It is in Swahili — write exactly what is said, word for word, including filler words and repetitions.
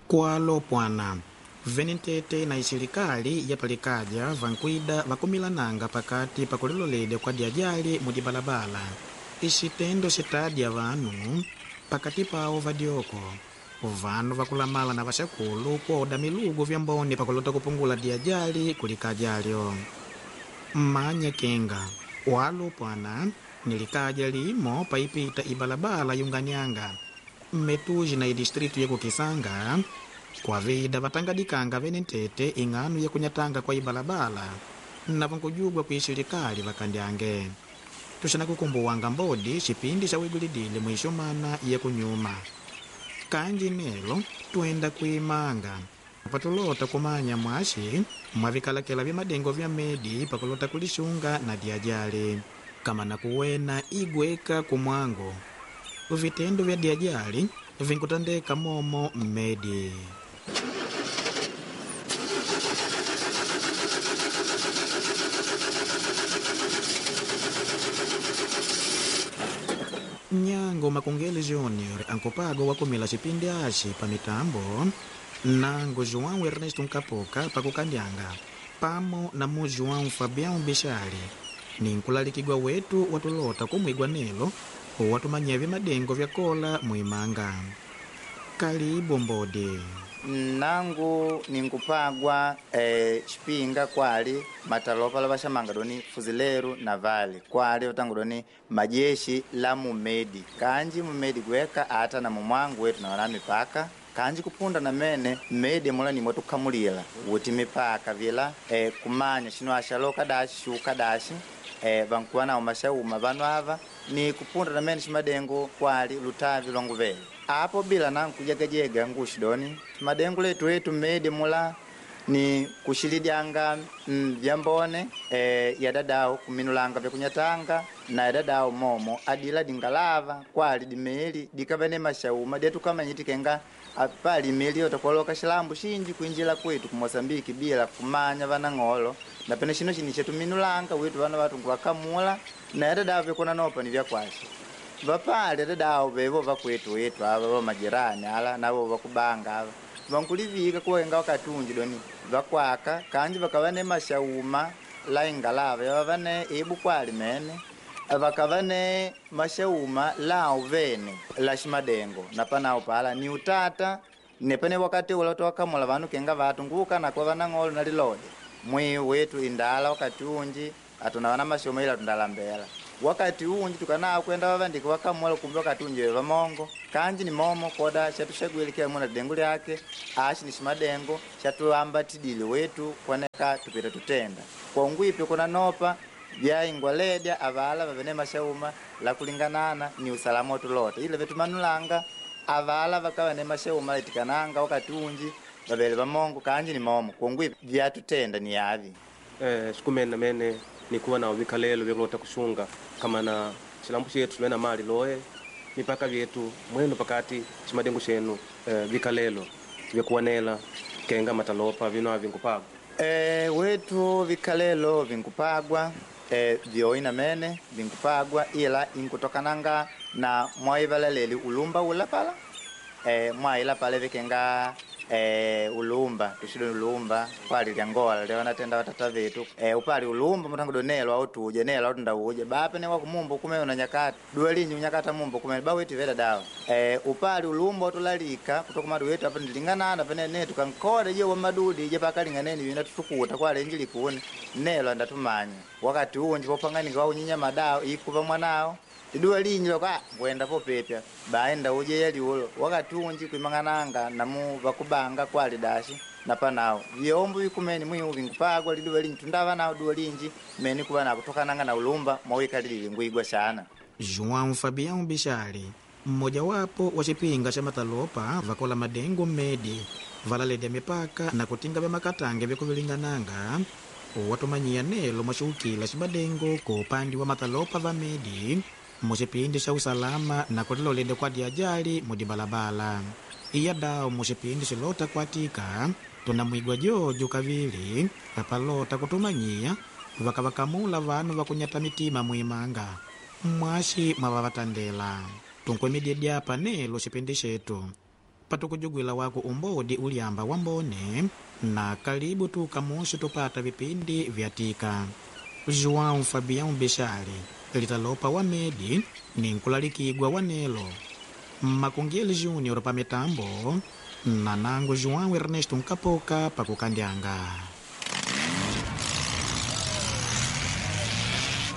Kwalo pwana venentete na isirikali ya palikaja vankwida vakumilananga pakati pakulilolede kwa diajali mudibalabala isitendo sitadya vanu pakati pawo vadioko vanu vakulamala na vasakulu kuoda milugu vya mboni pakulota kupungula diajali kulikajalyo mmanya kenga walo pwana nilikaja limo paipita ibalabala yunganianga mmetuji na idistritu yeku Kisanga kwa vida vatangadikanga venentete ing'anu ya kunyatanga kwa ibalabala na vankujugwa kuisirikali vakandyange tushana kukumbuwanga mbodi chipindi cha wigulidile mwishomana ya kunyuma kanji nelo tuenda kuimanga patulota kumanya mwashi mwavikalakela vya madengo vya medi pakulota kulishunga na diajali kama na kuwena igweka kumwango vitendo vya diajali vinkutandeka momo mmedi. Nyango Makongele Junior ankopago wakumila chipindi ashi pa mitambo nango João Ernesto Nkapoka pakukandyanga pamo na mu João Fabião Bishari ninkulalikigwa wetu watulota kumwigwa nelo watumanyeve madengo vya kola muimanga kalibu mbodi nangu ninkupagwa eh, chipinga kwali matalopa la vashamanga doni fuzileru na vale kwali utangu doni majeshi la mumedi kanji mumedi gweka ata na mumwangu wetu na wana mipaka kanji kupunda na mene medi mula ni mwetu kamulila uti mipaka vila eh, kumanya shinu ashaloka dashi shuka dashi eh, vankuwana umashauma vanu hava ni kupunda na mene shimadengo kwali lutavi longu vele apo bila nangu kujegajega ngushidoni madengo letu wetu medi mula ni kushilidyanga mm, vyambone e, yadadao kuminulanga vya kunyatanga na yadadao momo adila dingalava kwali dimeli dikavene mashauma detu kama nyitikenga apali meli yotakoloka shilambu shinji kuinjila kwetu kumosambiki bila kumanya vana ngolo na pene shino chini chetu minulanga wetu vana watu ngwakamula na yadadao vyakona nopa ni vyakwashi vapale yadadao vevo vakwetu wetu ava majirani ala navo vakubanga ava vankulivika kuwenga wakatunji doni vakwaka kanji vakavane mashauma la ingalava yavavane ebu kwali mene vakavane mashauma la uvene la shimadengo napanao pala ni utata nepene wakati uloto wakamula vanu kenga vatu nguka na kwa vana ngolo na lilode mwi wetu indala wakatunji atuna wana mashauma ila tundala mbela wakati unji tukanao kwenda wavandiki wakamula kumbe wakatunji weva mongo kanji ni momo koda chatu shagwelekea mwana dengu lyake ashi ni shimadengo chatu amba tidili wetu kwaneka tupita tutenda kwa ngwipi kuna nopa vya ingwaledya avala vavene mashauma la kulinganana ni usalama wetu lote ile vetu manulanga avala vakawa ne mashauma itikananga wakati unji vavele vamongo kanji ni momo kwa ngwipi vya tutenda ni yavi eh sikumena mene ni kuwa na vikalelo vyakulota kushunga kama na chilambu chetu tulena mali loe mipaka vyetu mwenu pakati chimadengo chenu eh, vikalelo vyakuwanela kenga matalopa vino avinkupagwa eh, wetu vikalelo vinkupagwa eh, vyoina mene vinkupagwa ila inkutokananga na mwaivalaleli ulumba ulapala eh, mwaila pale vikenga eh ulumba tushilo ulumba kwali lyangola leo natenda watata vetu eh upali ulumba mutango donelo au tuje nelo au ndawuje bape ne wakumumbo kume una nyakati duelinyi unyakata mumbo kume ba wetu vela dawa eh upali ulumba utulalika kutoka madu wetu hapa ndilingana na pene netu kankode je wa madudi je pakalinganeni bina tutukuta kwale njili kuone nelo ndatumanya wakati huo ndipo pangani kwa unyinya madao ikuva mwanao idua linyi loka kwenda popepya baenda uje yali ulo wakati unji kuimangananga namu vakubanga kwali dashi napanao vyombo vikumeni mwi uvingupagwa lidua linyi tundava nao dua linji meni kuva na kutokananga na ulumba mwawika lili nguigwa sana. João Fabião Bishari mmoja wapo wa chipinga cha matalopa vakola madengo medi valalede mipaka na kutinga vya makatange vya kuvilingananga watumanyia nelo mwashukila chimadengo kwa upandi wa matalopa va medi muchipindi cha usalama na kulilolede kwa diajali mudibalabala iya dao muchipindi chilota kwatika tunamwigwa jojo kavili kapalota kutumanyia vakavakamula vanu vakunyata mitima muimanga mwashi mwavavatandela tunkwemidye dyapa nelo chipindi chetu patukujugwila wako umbodi uliamba wambone na karibu tukamusi tupata vipindi vyatika. João Fabião Bechali litalopa wa Medi ni nkulalikigwa wanelo Makungeli Junior pa mitambo na nangu João Ernesto Nkapoka pa kukandyanga.